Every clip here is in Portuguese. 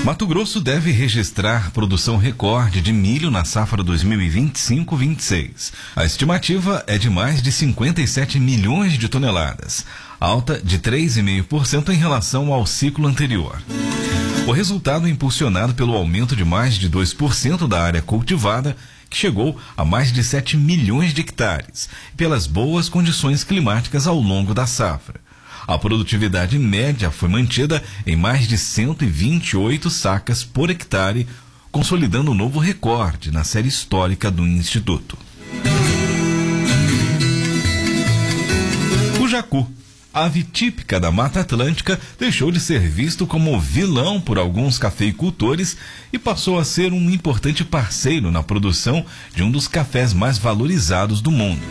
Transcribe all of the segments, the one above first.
Mato Grosso deve registrar produção recorde de milho na safra 2025-26. A estimativa é de mais de 57 milhões de toneladas, alta de 3,5% em relação ao ciclo anterior. O resultado é impulsionado pelo aumento de mais de 2% da área cultivada, que chegou a mais de 7 milhões de hectares, e pelas boas condições climáticas ao longo da safra. A produtividade média foi mantida em mais de 128 sacas por hectare, consolidando um novo recorde na série histórica do Instituto. O jacu, ave típica da Mata Atlântica, deixou de ser visto como vilão por alguns cafeicultores e passou a ser um importante parceiro na produção de um dos cafés mais valorizados do mundo.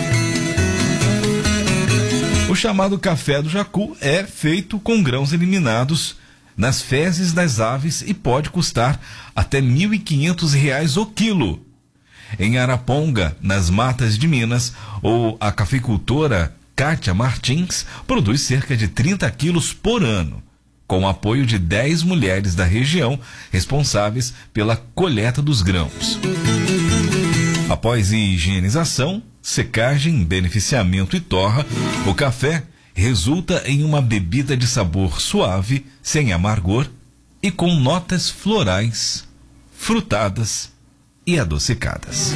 O chamado café do jacu é feito com grãos eliminados nas fezes das aves e pode custar até R$ 1.500 o quilo. Em Araponga, nas matas de Minas, a cafeicultora Kátia Martins produz cerca de 30 quilos por ano, com o apoio de 10 mulheres da região responsáveis pela coleta dos grãos. Após higienização, secagem, beneficiamento e torra, o café resulta em uma bebida de sabor suave, sem amargor e com notas florais, frutadas e adocicadas.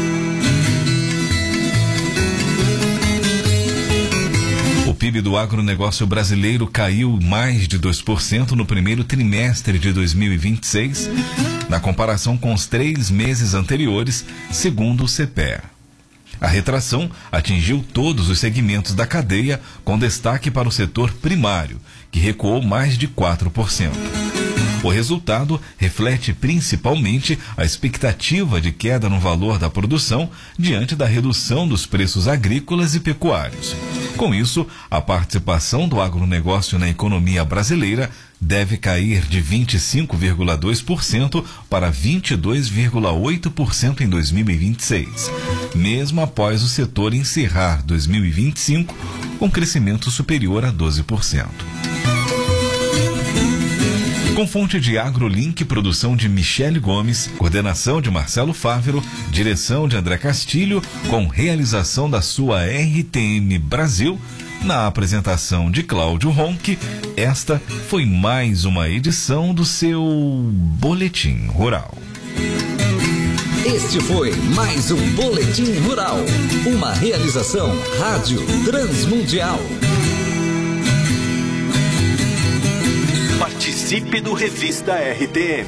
O PIB do agronegócio brasileiro caiu mais de 2% no primeiro trimestre de 2026, na comparação com os 3 meses anteriores, segundo o CPEA. A retração atingiu todos os segmentos da cadeia, com destaque para o setor primário, que recuou mais de 4%. O resultado reflete principalmente a expectativa de queda no valor da produção diante da redução dos preços agrícolas e pecuários. Com isso, a participação do agronegócio na economia brasileira deve cair de 25,2% para 22,8% em 2026, mesmo após o setor encerrar 2025 com crescimento superior a 12%. Com fonte de AgroLink, produção de Michele Gomes, coordenação de Marcelo Fávero, direção de André Castilho, com realização da sua RTM Brasil, na apresentação de Cláudio Ronque, esta foi mais uma edição do seu Boletim Rural. Este foi mais um Boletim Rural, uma realização Rádio Transmundial. Participe do Revista RTM.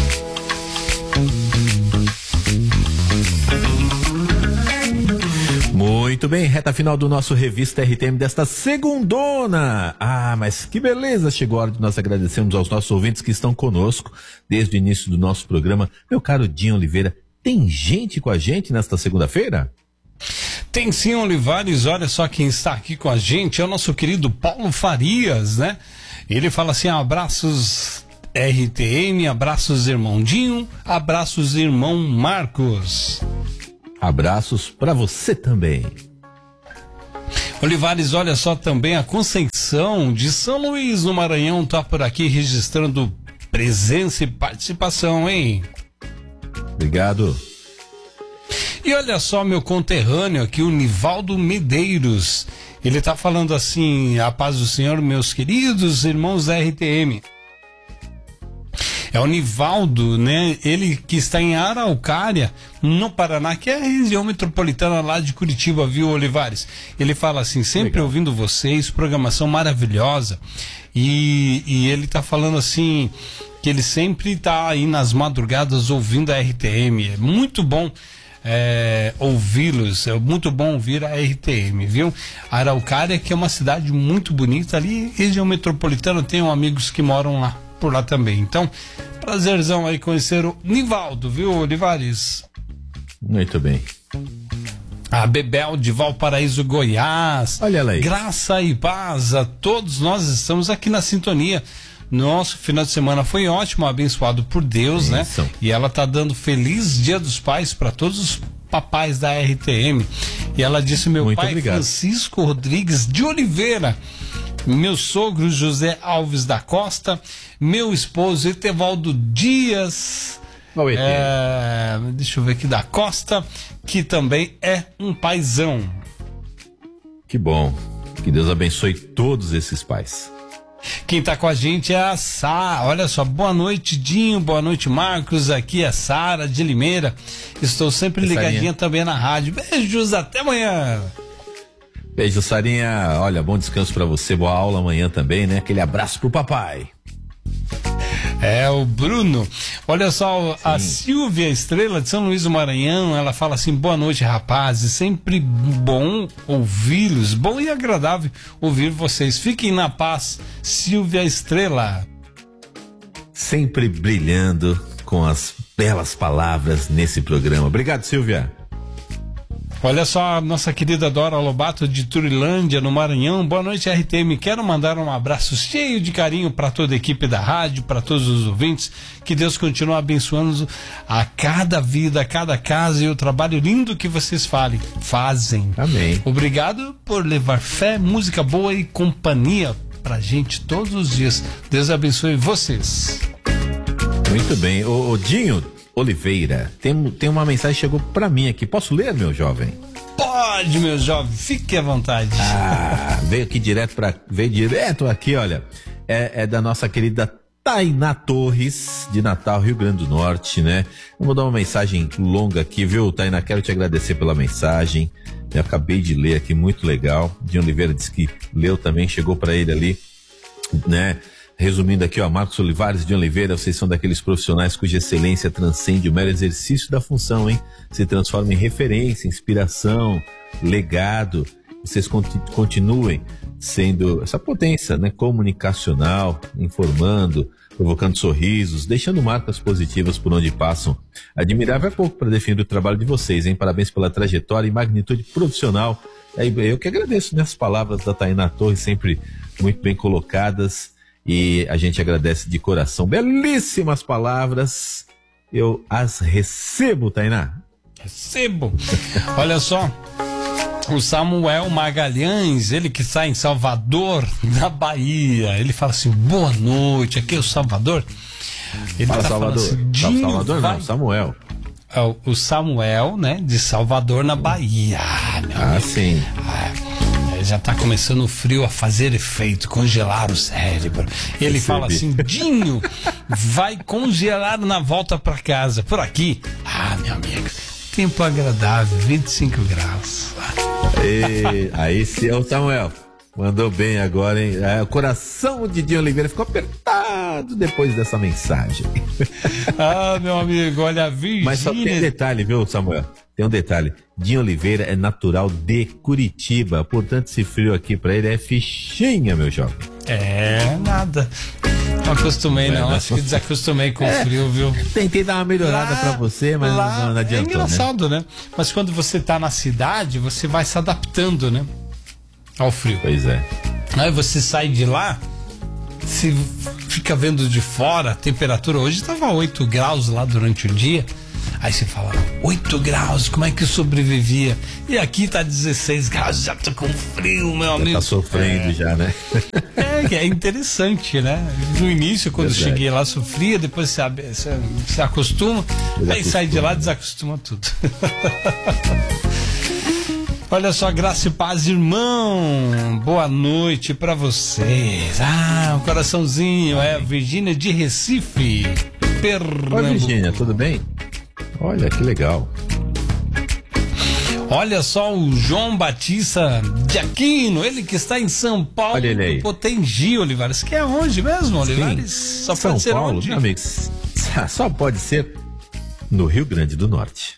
Muito bem, reta final do nosso Revista RTM desta segundona. Mas que beleza, chegou a hora de nós agradecermos aos nossos ouvintes que estão conosco desde o início do nosso programa. Meu caro Dinho Oliveira, tem gente com a gente nesta segunda-feira? Tem sim, Olivares, olha só quem está aqui com a gente, é o nosso querido Paulo Farias, né? Ele fala assim: abraços RTM, abraços irmão Dinho, abraços irmão Marcos. Abraços para você também. Olivares, olha só, também a Conceição de São Luís, no Maranhão, tá por aqui registrando presença e participação, hein? Obrigado. E olha só, meu conterrâneo aqui, o Nivaldo Medeiros. Ele tá falando assim: a paz do Senhor, meus queridos irmãos da RTM. É o Nivaldo, né? Ele que está em Araucária, no Paraná, que é a região metropolitana lá de Curitiba, viu, Olivares? Ele fala assim: sempre legal, ouvindo vocês, programação maravilhosa. E ele tá falando assim, que ele sempre tá aí nas madrugadas ouvindo a RTM. É muito bom ouvi-los, é muito bom ouvir a RTM, viu? Araucária, que é uma cidade muito bonita ali, região metropolitana, tenho amigos que moram lá, por lá também. Então, prazerzão aí conhecer o Nivaldo, viu, Olivares? Muito bem. A Bebel de Valparaíso, Goiás. Olha ela aí. Graça e paz a todos nós, estamos aqui na sintonia. Nosso final de semana foi ótimo, abençoado por Deus, né? E ela tá dando feliz Dia dos Pais para todos os papais da RTM. E ela disse: meu muito pai, obrigado. Francisco Rodrigues de Oliveira, meu sogro José Alves da Costa, meu esposo Etevaldo Dias, deixa eu ver aqui, da Costa, que também é um paizão. Que bom, que Deus abençoe todos esses pais. Quem tá com a gente é a Sara. Olha só, boa noite, Dinho, boa noite, Marcos. Aqui é a Sara de Limeira. Estou sempre ligadinha também na rádio. Beijos, até amanhã. Beijo, Sarinha. Olha, bom descanso pra você, boa aula amanhã também, né? Aquele abraço pro papai. É, o Bruno. Olha só, a Silvia Estrela de São Luís do Maranhão, ela fala assim: boa noite, rapazes, sempre bom ouvi-los, bom e agradável ouvir vocês. Fiquem na paz, Silvia Estrela. Sempre brilhando com as belas palavras nesse programa. Obrigado, Silvia. Olha só, a nossa querida Dora Lobato de Turilândia, no Maranhão. Boa noite, RTM. Quero mandar um abraço cheio de carinho para toda a equipe da rádio, para todos os ouvintes. Que Deus continue abençoando a cada vida, a cada casa e o trabalho lindo que vocês fazem. Amém. Obrigado por levar fé, música boa e companhia pra gente todos os dias. Deus abençoe vocês. Muito bem. Ô Dinho Oliveira, tem uma mensagem que chegou pra mim aqui. Posso ler, meu jovem? Pode, meu jovem, fique à vontade. Veio direto aqui, olha. É da nossa querida Tainá Torres, de Natal, Rio Grande do Norte, né? Vou dar uma mensagem longa aqui, viu, Tainá? Quero te agradecer pela mensagem. Eu acabei de ler aqui, muito legal. Dinho Oliveira disse que leu também, chegou pra ele ali, né? Resumindo aqui, ó, Marcos Olivares de Oliveira, vocês são daqueles profissionais cuja excelência transcende o mero exercício da função, hein? Se transforma em referência, inspiração, legado. Vocês continuem sendo essa potência, né, comunicacional, informando, provocando sorrisos, deixando marcas positivas por onde passam. Admirável é pouco para definir o trabalho de vocês, hein? Parabéns pela trajetória e magnitude profissional. Eu que agradeço, né, as palavras da Tainá Torres, sempre muito bem colocadas. E a gente agradece de coração. Belíssimas palavras. Eu as recebo, Tainá. Recebo. Olha só, o Samuel Magalhães, ele que está em Salvador, na Bahia, ele fala assim: boa noite, aqui é o Salvador. Ele fala, tá Salvador. Assim, Salvador não, Samuel. O Samuel, né, de Salvador, na Bahia. Sim. Já tá começando o frio a fazer efeito, congelar o cérebro. Ele fala assim: Dinho, vai congelar na volta pra casa. Por aqui, meu amigo, tempo agradável, 25 graus. Aí sim, é o Samuel. Mandou bem agora, hein? O coração de Dinho Oliveira ficou apertado depois dessa mensagem. Meu amigo, olha a Virgínia. Mas só tem um detalhe, viu, Samuel? Tem um detalhe. Dinho Oliveira é natural de Curitiba, portanto esse frio aqui pra ele é fichinha, meu jovem. Nada. Não acostumei, não. Acho que desacostumei com o frio, viu? Tentei dar uma melhorada pra você, mas não adiantou, é engraçado, né? Mas quando você tá na cidade, você vai se adaptando, né? Ao frio. Pois é. Aí você sai de lá, se fica vendo de fora, a temperatura hoje estava 8 graus lá durante o dia. Aí você fala: 8 graus, como é que eu sobrevivia? E aqui tá 16 graus, já tô com frio, meu amigo. Tá sofrendo já, né? É interessante, né? No início, quando eu cheguei lá, sofria, depois você acostuma, aí sai de lá, desacostuma tudo. Olha só, graça e paz, irmão. Boa noite pra vocês. Um coraçãozinho. Virgínia de Recife, Pernambuco. Oi, Virgínia, tudo bem? Olha, que legal. Olha só o João Batista de Aquino, ele que está em São Paulo. Olha ele aí. Potengi, Olivares. Que é onde mesmo, Olivares? Só São pode ser Paulo, onde? Meu amigo, só pode ser no Rio Grande do Norte.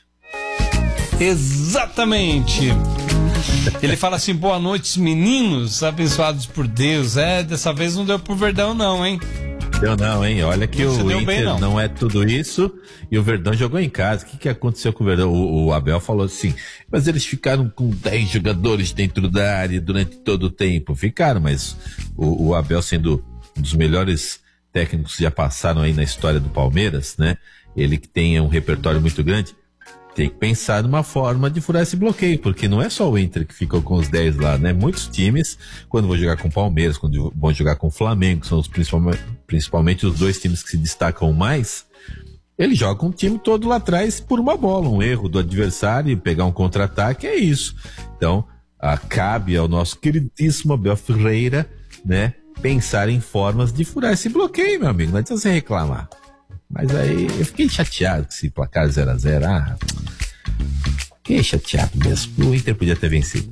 Exatamente. Ele fala assim: boa noite, meninos, abençoados por Deus. Dessa vez não deu pro Verdão não, hein? Deu não, hein? Olha que o Inter bem, não é tudo isso e o Verdão jogou em casa. O que aconteceu com o Verdão? O Abel falou assim: mas eles ficaram com 10 jogadores dentro da área durante todo o tempo. Ficaram, mas o Abel, sendo um dos melhores técnicos que já passaram aí na história do Palmeiras, né? Ele que tem um repertório muito grande. tem que pensar numa forma de furar esse bloqueio, porque não é só o Inter que ficou com os 10 lá, né? Muitos times, quando vão jogar com o Palmeiras, quando vão jogar com o Flamengo, que são principalmente os 2 times que se destacam mais, ele joga com o time todo lá atrás por uma bola, um erro do adversário, pegar um contra-ataque, é isso. Então, cabe ao nosso queridíssimo Abel Ferreira, né, pensar em formas de furar esse bloqueio, meu amigo, não adianta você reclamar. Mas aí, eu fiquei chateado com esse placar 0x0, fiquei chateado mesmo, o Inter podia ter vencido.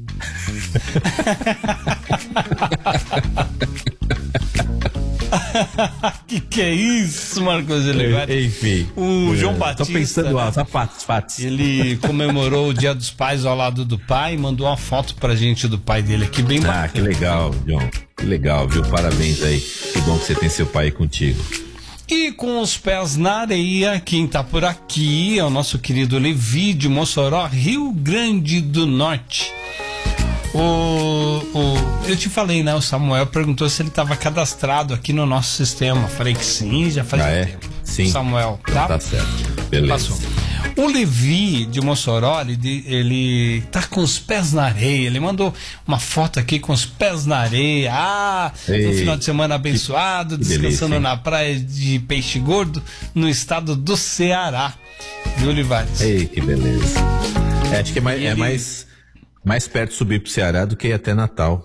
Que é isso, Marcos Olivares? Enfim. O João Batista. Tô pensando alto, fatos. Ele comemorou o Dia dos Pais ao lado do pai e mandou uma foto pra gente do pai dele aqui, bem bacana. Que legal, João. Que legal, viu? Parabéns aí. Que bom que você tem seu pai aí contigo. E com os pés na areia, quem tá por aqui é o nosso querido Levi de Mossoró, Rio Grande do Norte. Eu te falei, né? O Samuel perguntou se ele estava cadastrado aqui no nosso sistema. Falei que sim, já faz tempo. Sim. Samuel, tá? Tá certo. Beleza. Passou. O Levi de Mossoró, ele tá com os pés na areia. Ele mandou uma foto aqui com os pés na areia. No final de semana abençoado, descansando na praia de Peixe Gordo, no estado do Ceará. Viu, Olivares? Ei, que beleza. Acho que é mais perto de subir pro Ceará do que ir até Natal.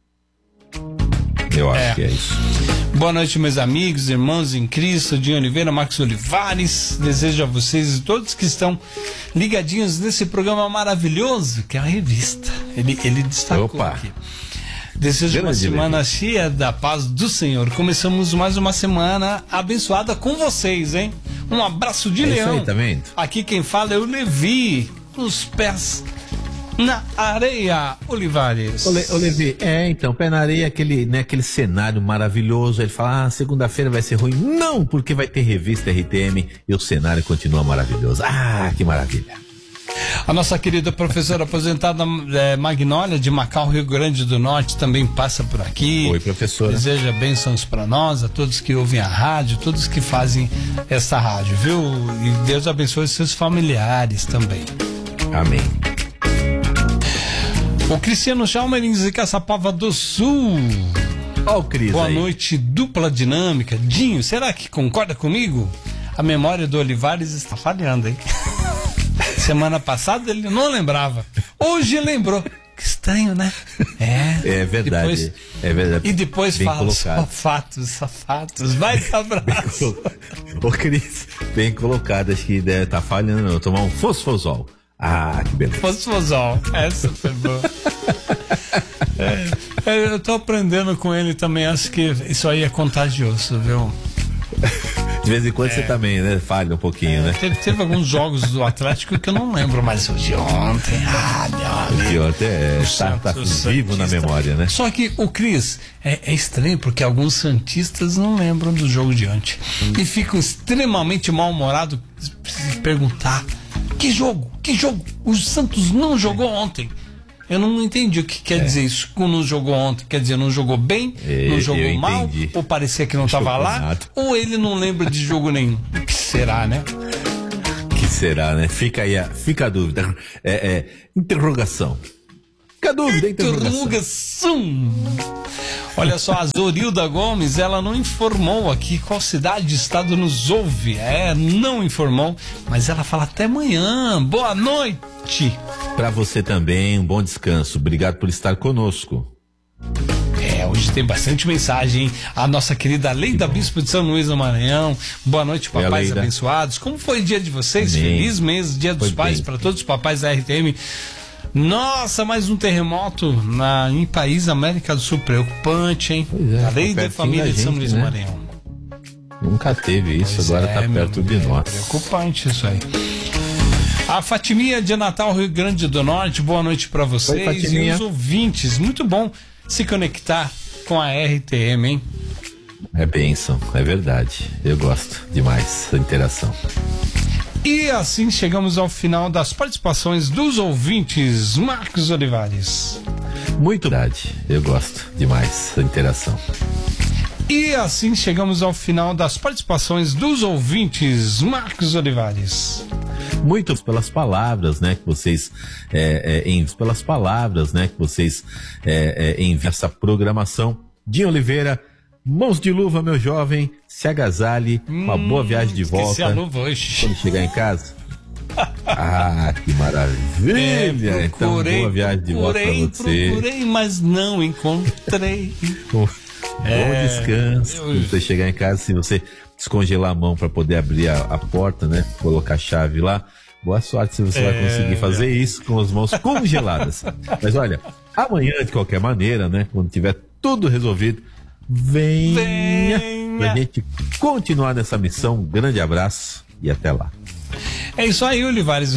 Eu acho que é isso. Boa noite, meus amigos, irmãos em Cristo, Dinho Oliveira, Marcos Olivares. Desejo a vocês e todos que estão ligadinhos nesse programa maravilhoso, que é a revista. Ele destacou aqui. Desejo uma semana cheia da paz do Senhor. Começamos mais uma semana abençoada com vocês, hein? Um abraço de leão. Isso aí, tá vendo? Aqui quem fala é o Levi, os pés na areia, Olivares. Ô Levi, então, pé na areia, aquele cenário maravilhoso. Ele fala, segunda-feira vai ser ruim. Não, porque vai ter revista RTM e o cenário continua maravilhoso. Que maravilha. A nossa querida professora aposentada Magnólia, de Macau, Rio Grande do Norte, também passa por aqui. Oi, professora. Deseja bênçãos para nós, a todos que ouvem a rádio, todos que fazem essa rádio, viu? E Deus abençoe seus familiares também. Amém. O Cristiano Chalmerins de Caçapava do Sul. O Cris. Boa noite, dupla dinâmica. Dinho, será que concorda comigo? A memória do Olivares está falhando, hein? Semana passada ele não lembrava. Hoje lembrou. Que estranho, né? É verdade. É verdade. E depois bem fala colocado. safatos. Vai dar abraço. Ô, Cris, bem colocado. Acho que deve estar falhando. Eu tomar um fosfosol. Que beleza. Fosfosol. Essa foi boa. Eu tô aprendendo com ele também. Acho que isso aí é contagioso, viu? De vez em quando você também, né? Falha um pouquinho, né? Teve alguns jogos do Atlético que eu não lembro, mas o de ontem. O de ontem tá vivo na memória, né? Só que o Cris é estranho, porque alguns santistas não lembram do jogo de ontem. E ficam extremamente mal-humorados se perguntar: que jogo? O Santos não jogou ontem. Eu não entendi o que quer dizer isso. Não jogou ontem, quer dizer, não jogou bem, não jogou mal, ou parecia que não estava lá, ou ele não lembra de jogo nenhum. O que será, né? Fica aí, fica a dúvida. Interrogação. Fica a dúvida, interrogação. Olha só, a Zorilda Gomes, ela não informou aqui qual cidade, estado nos ouve. Não informou, mas ela fala até amanhã. Boa noite. Pra você também, um bom descanso. Obrigado por estar conosco. Hoje tem bastante mensagem, hein? A nossa querida Leida Bispo de São Luís do Maranhão. Boa noite, papais abençoados. Como foi o dia de vocês? Amém. Feliz mês, Dia dos Pais para todos os papais da RTM. Nossa, mais um terremoto em país América do Sul, preocupante, hein? Pois a lei da família de São Luís do Maranhão. Nunca teve isso, agora tá perto de nós. Preocupante isso aí. A Fatimia de Natal, Rio Grande do Norte, boa noite para vocês e os ouvintes. Muito bom se conectar com a RTM, hein? É bênção, é verdade. Eu gosto demais da interação. E assim chegamos ao final das participações dos ouvintes. Marcos Olivares. Muito verdade. Eu gosto demais da interação. E assim chegamos ao final das participações dos ouvintes. Marcos Olivares. Muito pelas palavras, né, que vocês enviam essa programação. Dinho Oliveira, mãos de luva, meu jovem, se agasalhe, uma boa viagem de volta. Esqueci a luva hoje. Quando chegar em casa. Ah, que maravilha! Então, boa viagem de volta pra você. Procurei, mas não encontrei. Bom descanso. Quando você chegar em casa, se você descongelar a mão para poder abrir a porta, né? Colocar a chave lá. Boa sorte se você vai conseguir fazer isso com as mãos congeladas. Mas olha, amanhã, de qualquer maneira, né? Quando tiver tudo resolvido, venha pra gente continuar nessa missão. Um grande abraço e até lá. É isso aí, Olivares.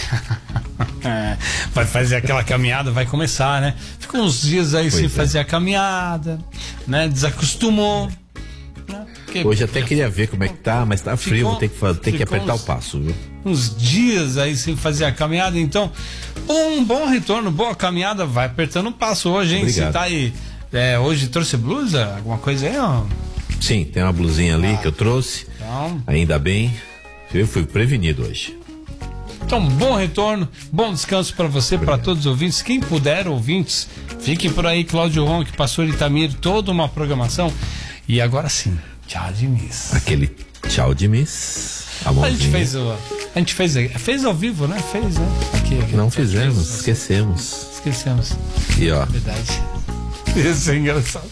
Vai fazer aquela caminhada, vai começar, né? Ficou uns dias aí sem fazer a caminhada, né? Desacostumou. Né? Hoje até queria ver como é que tá, mas tá frio, vou ter que apertar o passo, viu? Uns dias aí sem fazer a caminhada, então um bom retorno, boa caminhada, vai apertando o passo hoje, hein? Obrigado. Você tá aí, hoje trouxe blusa? Alguma coisa aí, ó? Sim, tem uma blusinha ali que eu trouxe, Então, ainda bem, eu fui prevenido hoje. Então, bom retorno, bom descanso para você, para todos os ouvintes. Quem puder, ouvintes, fiquem por aí. Cláudio Ronque, Pastor Itamir, toda uma programação. E agora sim, tchau de miss. Aquele tchau de miss. A gente fez ao vivo, né? Fez, né? Aqui. Não fizemos, esquecemos. Esquecemos. E ó. Verdade. Isso é engraçado.